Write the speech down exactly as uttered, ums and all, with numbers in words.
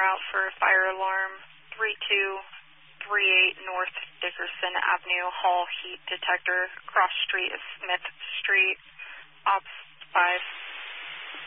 route for fire alarm three two three eight North Dickerson Avenue, Hall heat detector, cross street of Smith Street.